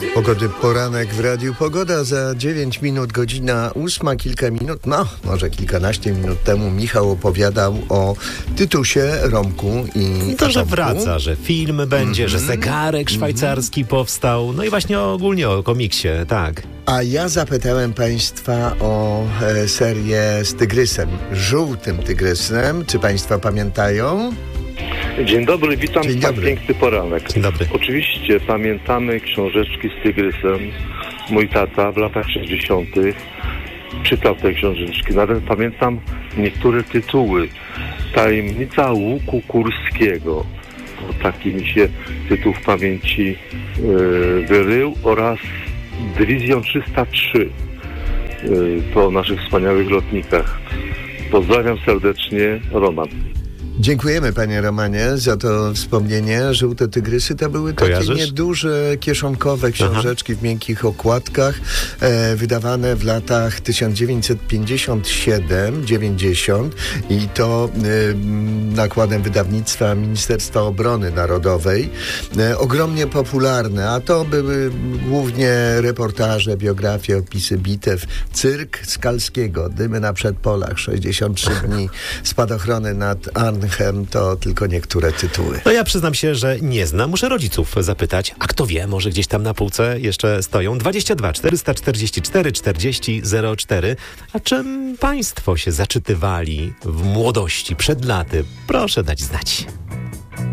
Pogody poranek w Radiu Pogoda. Za 9 minut, godzina 8, kilka minut, może kilkanaście minut temu Michał opowiadał o Tytusie, Romku i to, że Tomku. wraca, że film będzie, że zegarek szwajcarski powstał, no i właśnie ogólnie o komiksie, tak. A ja zapytałem Państwa o serię z tygrysem, żółtym tygrysem. Czy Państwo pamiętają? Dzień dobry, witam Dzień w tak dobry. piękny poranek. Dzień dobry. Oczywiście pamiętamy książeczki z tygrysem. Mój tata w latach 60. czytał te książeczki. Nawet pamiętam niektóre tytuły. Tajemnica łuku kurskiego. Taki mi się tytuł w pamięci wyrył. Oraz Dywizjon 303. Po naszych wspaniałych lotnikach. Pozdrawiam serdecznie, Roman. Dziękujemy, panie Romanie, za to wspomnienie. Żółte tygrysy to były takie Kojarzysz? nieduże, kieszonkowe książeczki w miękkich okładkach, wydawane w latach 1957-90 i to nakładem wydawnictwa Ministerstwa Obrony Narodowej. Ogromnie popularne, a to były głównie reportaże, biografie, opisy bitew. Cyrk Skalskiego, Dymy na przedpolach, 63 dni, Spadochrony nad Arnhem, to tylko niektóre tytuły. No ja przyznam się, że nie znam. Muszę rodziców zapytać, a kto wie, może gdzieś tam na półce jeszcze stoją. 22 444 40 04. A czym państwo się zaczytywali w młodości, przed laty? Proszę dać znać.